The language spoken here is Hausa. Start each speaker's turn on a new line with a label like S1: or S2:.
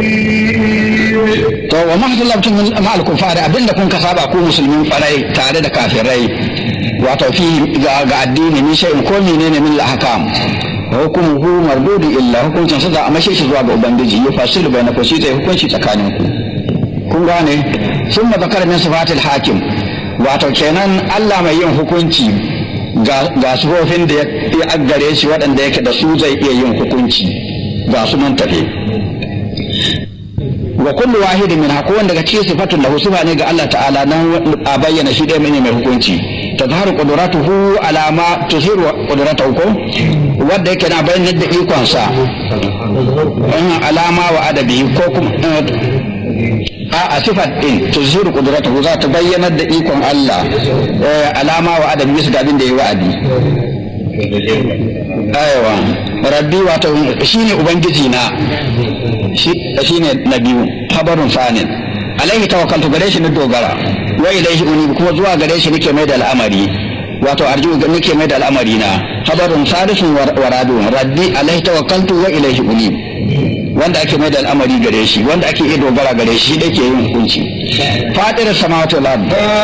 S1: to wa mahzaltum ma'al kufari abinda kun ka saba ku musulmin farai tare da kafirai wato fi ga addini ni shay'in ko menene min al-ahkam hukumuhu mardudu illa hukuncin sa da amashe shi zuwa ga ubangiji ya fasilu bainakum shi zai hukunci tsakanin ku kun gane summa zakara min sifatil hakim wato kenan Allah mai yin hukunci ga sufofin da ya aggare shi waɗanda yake da su zai iya yin hukunci ga su nan tafe wa kullu wahidin min hako wanda daga cikin sifatun lahu sifa ne ga Allah ta'ala nan a bayyana shi dai mai hukunci tazharu qudratuhu ala ma tusiru qudratuhu ko wanda yake na bayyana da ikon sa alama wa adabi ko kuma a sifat din tusiru qudratuhu za ta bayyana da ikon Allah alama wa adabi bisa ga abin da yayi wa'adi aiwa rabbi wato shine ubangiji na shine na biyu habarun fanin alaihi tawakkaltu gare shi na dogara wa ilaihi unib kuma zuwa gare shi nake mai da al'amari wato arju nake mai da al'amari na habarun salisun wa radun rabbi alaihi tawakkaltu wa ilaihi unib wanda ake mai da al'amari gare shi wanda ake iya dogara gare shi da ke yin hukunci fadir samawati wal ard